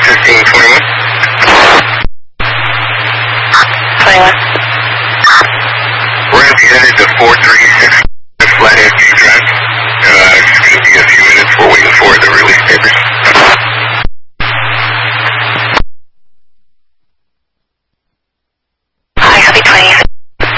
1521. 21. We're going to be headed to 436.